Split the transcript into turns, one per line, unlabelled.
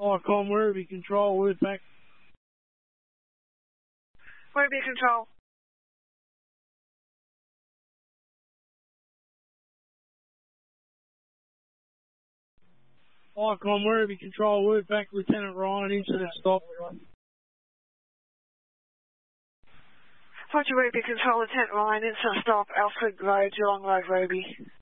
Icon, Werribee Control, word back.
Werribee Control.
Icon, Werribee Control, word back, Lieutenant Ryan, incident stop.
Roger, Werribee Control, Lieutenant Ryan, incident stop, Alfred Road, Geelong Road, Werribee.